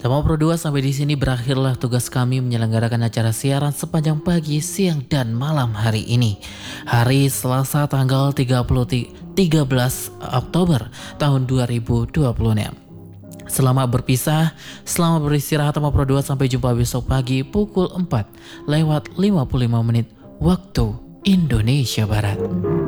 Tema Pro 2 sampai di sini berakhirlah tugas kami menyelenggarakan acara siaran sepanjang pagi, siang, dan malam hari ini. Hari Selasa tanggal 13 Oktober tahun 2026. Selamat berpisah, selamat beristirahat Tema Pro 2, sampai jumpa besok pagi pukul 4 lewat 55 menit waktu Indonesia Barat.